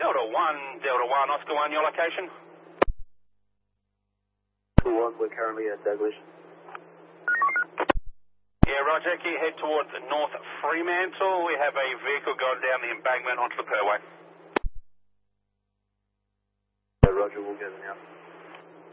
Delta 1, Oscar 1, your location? 2-1, we're currently at Douglas. Yeah, roger. Can you head towards North Fremantle? We have a vehicle going down the embankment onto the Perway. Yeah, roger, we'll get it now.